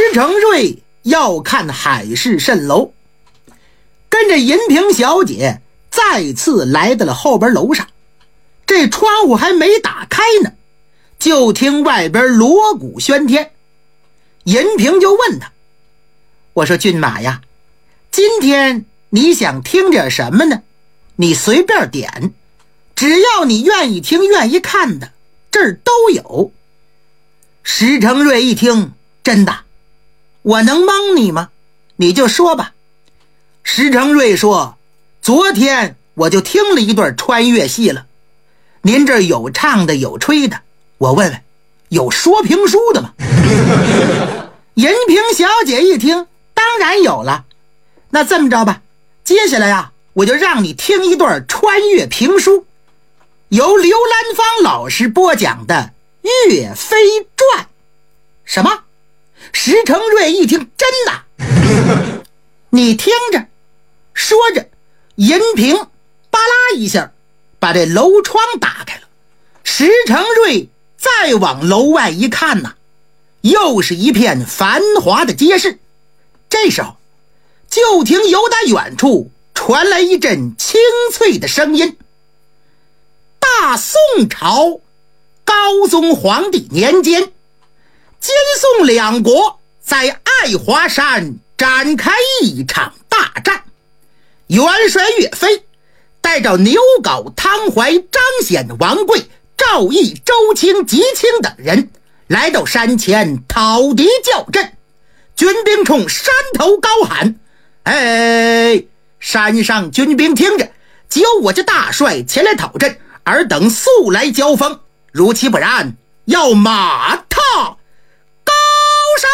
承瑞要看海市蜃楼，跟着银萍小姐再次来到了后边楼上。这窗户还没打开呢，就听外边锣鼓喧天。银萍就问他，我说骏马呀，今天你想听点什么呢？你随便点，只要你愿意听愿意看的，这儿都有。石承瑞一听，真的？我能蒙你吗？你就说吧。石承瑞说，昨天我就听了一段穿越戏了，您这儿有唱的有吹的，我问问有说评书的吗？银萍小姐一听，当然有了。那这么着吧，接下来啊，我就让你听一段穿越评书，由刘兰芳老师播讲的《岳飞传》。什么？石承瑞一听，真的？你听着。说着，银萍巴拉一下把这楼窗打开了。石承瑞再往楼外一看呐，又是一片繁华的街市。这时候就听由打远处传来一阵清脆的声音。大宋朝高宗皇帝年间，金宋两国在爱华山展开一场大战，元帅岳飞带着牛皋、汤怀、张显、王贵、赵毅、周清、吉清等人来到山前讨敌叫阵。军兵冲山头高喊，哎，山上军兵听着，只有我这大帅前来讨阵，尔等速来交锋，如其不然，要马踏高山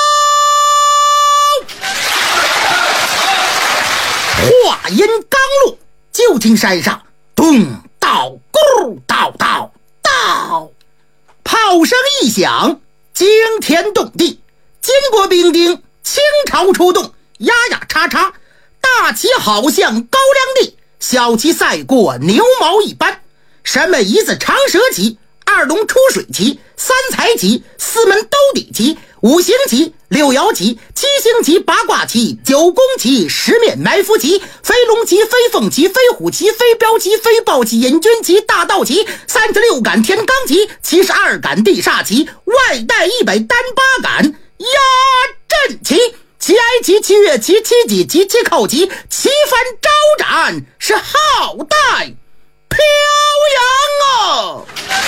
喽！话音刚落，就听山上咚道咕道道道，炮声一响，惊天动地。金国兵丁倾巢出动，呀呀叉叉，大旗好像高粱地，小旗赛过牛毛一般。什么一字长蛇旗、二龙出水旗、三才旗、四门兜底旗、五行旗、六爻旗、七星旗、八卦旗、九宫旗、十面埋伏旗、飞龙旗、飞凤旗、飞虎旗、飞镖旗、飞豹旗、引军旗、大道旗、36杆天罡旗、72杆地煞旗，外带100单8杆压阵旗、七哀旗、七月旗、七己旗、七寇旗，旗帆招展，是浩带飘扬哦！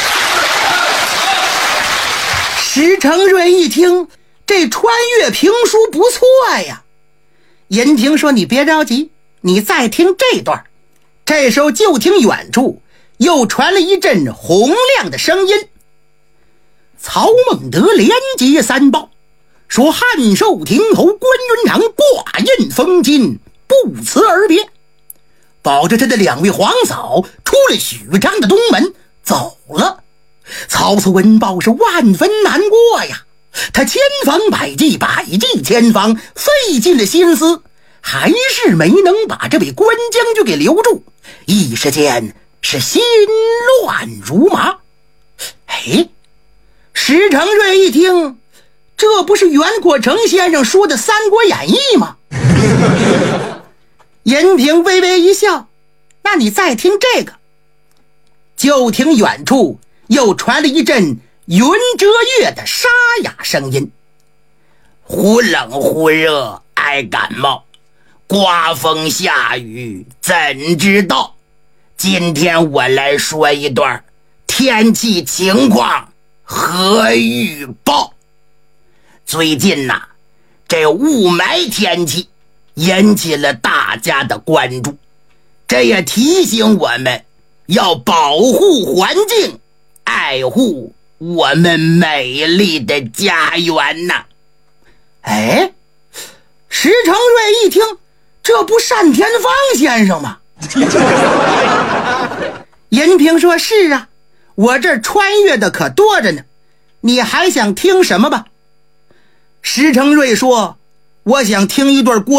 石承瑞一听，这穿越评书不错呀。银萍说，你别着急，你再听这段。这时候就听远处又传了一阵洪亮的声音。曹孟德连接三报，说汉寿亭侯关云长挂印封金，不辞而别，保着他的2位皇嫂出了许昌的东门走了。曹操闻报是万分难过呀，他千方百计千方，费尽了心思，还是没能把这位关将军给留住，一时间是心乱如麻。哎，石承瑞一听，这不是袁阔成先生说的《三国演义》吗？银萍微微一笑，那你再听这个。就听远处又传了一阵云遮月的沙哑声音。忽冷忽热爱感冒，刮风下雨怎知道？今天我来说一段天气情况和预报。最近呐，这雾霾天气引起了大家的关注，这也提醒我们要保护环境，爱护我们美丽的家园呐。哎，石承瑞一听，这不单田芳先生吗？银萍说，是啊，我这穿越的可多着呢，你还想听什么吧？石承瑞说，我想听一段郭